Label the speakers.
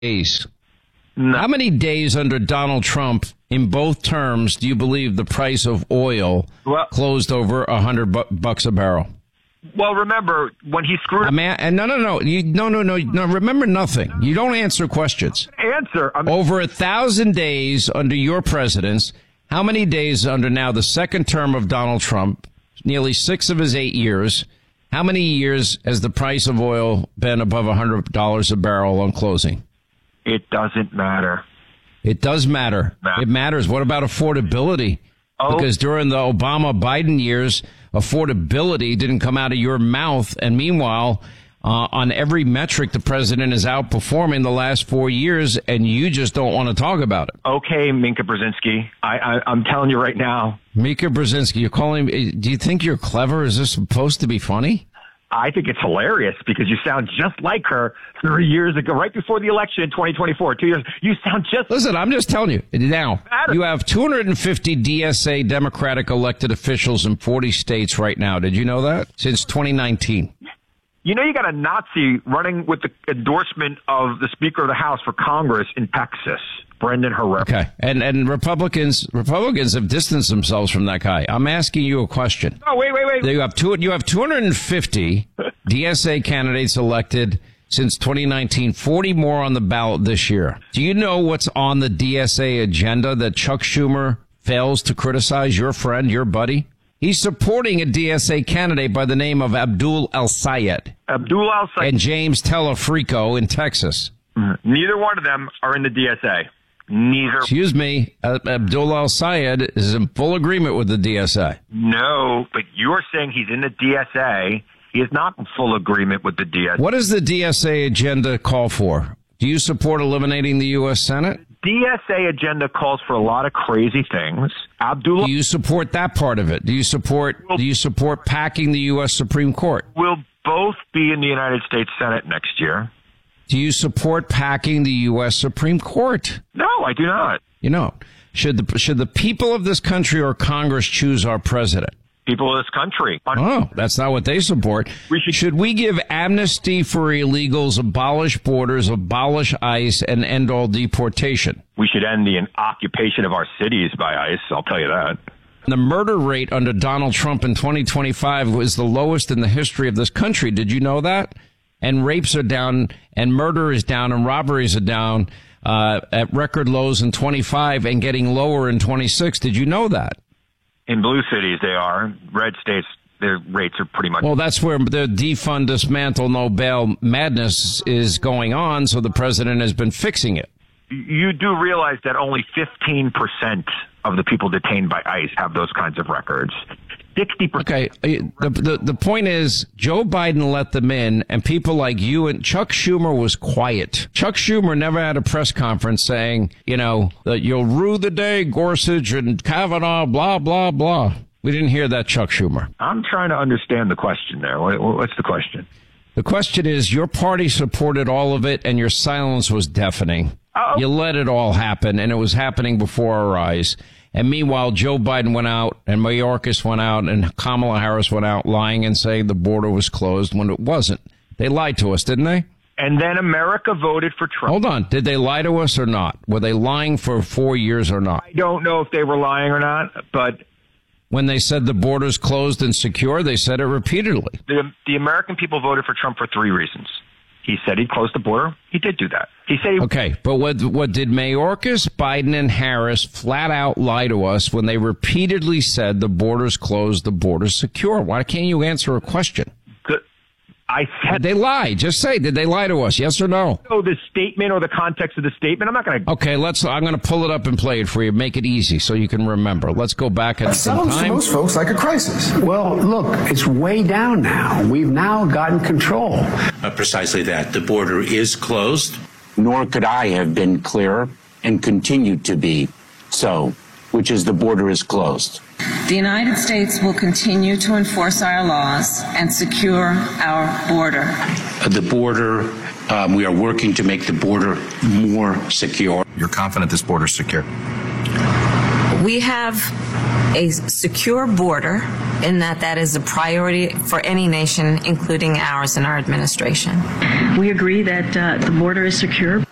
Speaker 1: days.
Speaker 2: No.
Speaker 1: How many days under Donald Trump in both terms do you believe the price of oil closed over $100 a barrel?
Speaker 2: Well, remember when he screwed up.
Speaker 1: No. Remember nothing. You don't answer questions. Over 1,000 days under your presidents. How many days under now the second term of Donald Trump? Nearly 6 of his 8 years. How many years has the price of oil been above $100 a barrel on closing?
Speaker 2: It doesn't matter.
Speaker 1: It does matter. It matters. What about affordability? Because during the Obama-Biden years, affordability didn't come out of your mouth. And meanwhile, on every metric, the president is outperforming the last 4 years, and you just don't want to talk about it.
Speaker 2: Okay, Minka Brzezinski, I'm telling you right now.
Speaker 1: Minka Brzezinski, you're calling me. Do you think you're clever? Is this supposed to be funny?
Speaker 2: I think it's hilarious because you sound just like her 3 years ago, right before the election in 2024. 2 years. You sound just...
Speaker 1: Listen, I'm just telling you. Now, you have 250 DSA Democratic elected officials in 40 states right now. Did you know that? Since 2019.
Speaker 2: You know, you got a Nazi running with the endorsement of the Speaker of the House for Congress in Texas, Brendan Herrera.
Speaker 1: Okay. And Republicans have distanced themselves from that guy. I'm asking you a question.
Speaker 2: Oh, wait.
Speaker 1: You have 250 DSA candidates elected since 2019, 40 more on the ballot this year. Do you know what's on the DSA agenda that Chuck Schumer fails to criticize? Your friend, your buddy? He's supporting a DSA candidate by the name of Abdul El-Sayed.
Speaker 2: Abdul El-Sayed.
Speaker 1: And James Telefrico in Texas.
Speaker 2: Neither one of them are in the DSA. Neither.
Speaker 1: Excuse me. Abdul El-Sayed is in full agreement with the DSA.
Speaker 2: No, but you're saying he's in the DSA. He is not in full agreement with the DSA.
Speaker 1: What does the DSA agenda call for? Do you support eliminating the U.S. Senate?
Speaker 2: DSA agenda calls for a lot of crazy things.
Speaker 1: Do you support that part of it? Do you support packing the U.S. Supreme Court?
Speaker 2: We'll both be in the United States Senate next year.
Speaker 1: Do you support packing the U.S. Supreme Court?
Speaker 2: No, I do not.
Speaker 1: You know, should the people of this country or Congress choose our president?
Speaker 2: People of this country.
Speaker 1: Oh, that's not what they support. Should we give amnesty for illegals, abolish borders, abolish ICE, and end all deportation?
Speaker 2: We should end the occupation of our cities by ICE, I'll tell you that.
Speaker 1: The murder rate under Donald Trump in 2025 was the lowest in the history of this country. Did you know that? And rapes are down, and murder is down, and robberies are down at record lows in 25 and getting lower in 26. Did you know that?
Speaker 2: In blue cities, they are. Red states, their rates are pretty much...
Speaker 1: Well, that's where the defund, dismantle, no bail madness is going on, so the president has been fixing it.
Speaker 2: You do realize that only 15% of the people detained by ICE have those kinds of records. 60%.
Speaker 1: Okay, the point is, Joe Biden let them in, and people like you and Chuck Schumer was quiet. Chuck Schumer never had a press conference saying, you know, that you'll rue the day, Gorsuch and Kavanaugh, blah, blah, blah. We didn't hear that, Chuck Schumer.
Speaker 2: I'm trying to understand the question there. What's the question?
Speaker 1: The question is, your party supported all of it, and your silence was deafening.
Speaker 2: Uh-oh.
Speaker 1: You let it all happen, and it was happening before our eyes. And meanwhile, Joe Biden went out and Mayorkas went out and Kamala Harris went out lying and saying the border was closed when it wasn't. They lied to us, didn't they?
Speaker 2: And then America voted for Trump.
Speaker 1: Hold on. Did they lie to us or not? Were they lying for 4 years or not?
Speaker 2: I don't know if they were lying or not, but...
Speaker 1: When they said the border's closed and secure, they said it repeatedly.
Speaker 2: The American people voted for Trump for 3 reasons. He said he'd close the border. He did do that. He said
Speaker 1: okay, but what did Mayorkas, Biden, and Harris flat out lie to us when they repeatedly said the border's closed, the border's secure? Why can't you answer a question?
Speaker 2: I said...
Speaker 1: Did they lie? Just say, did they lie to us? Yes or no?
Speaker 2: No, the statement or the context of the statement. I'm not going to...
Speaker 1: Okay, I'm going to pull it up and play it for you. Make it easy so you can remember. Let's go back in time.
Speaker 3: Sounds to most folks like a crisis. Well, look, it's way down now. We've now gotten control.
Speaker 4: Precisely that. The border is closed. Nor could I have been clearer and continue to be so, which is the border is closed.
Speaker 5: The United States will continue to enforce our laws and secure our border.
Speaker 4: The border, we are working to make the border more secure.
Speaker 6: You're confident this border is secure?
Speaker 7: We have a secure border in that is a priority for any nation, including ours and our administration.
Speaker 8: We agree that the border is secure.